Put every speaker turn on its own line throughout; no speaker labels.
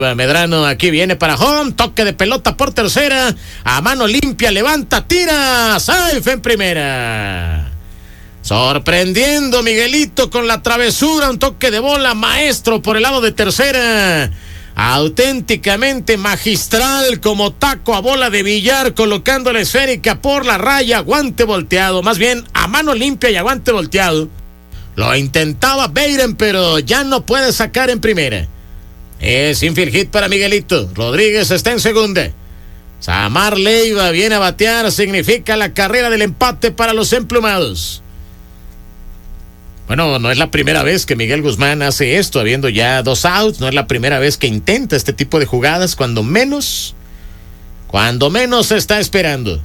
Medrano aquí viene para home, toque de pelota por tercera, a mano limpia, levanta, tira, safe en primera. Sorprendiendo Miguelito con la travesura, un toque de bola maestro por el lado de tercera. Auténticamente magistral como taco a bola de billar, colocando la esférica por la raya, guante volteado, más bien a mano limpia y a guante volteado. Lo intentaba Beiren, pero ya no puede sacar en primera. Es infield hit para Miguelito. Rodríguez está en segunda. Samar Leiva viene a batear. Significa la carrera del empate para los emplumados. Bueno, no es la primera vez que Miguel Guzmán hace esto, habiendo ya 2 outs. No es la primera vez que intenta este tipo de jugadas, cuando menos se está esperando.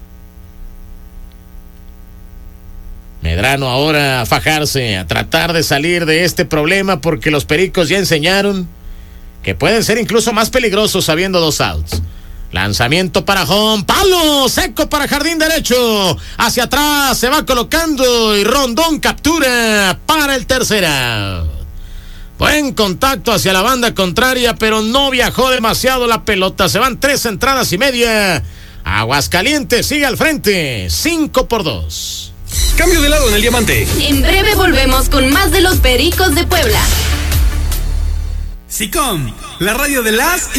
Medrano ahora a fajarse, a tratar de salir de este problema, porque los Pericos ya enseñaron que pueden ser incluso más peligrosos habiendo 2 outs. Lanzamiento para home, palo seco para jardín derecho, hacia atrás se va colocando y Rondón captura para el tercer out. Buen contacto hacia la banda contraria, pero no viajó demasiado la pelota. Se van 3 entradas y media. Aguascalientes sigue al frente, 5-2.
Cambio de lado en el diamante.
En breve volvemos con más de los Pericos de Puebla.
SICOM, la radio de las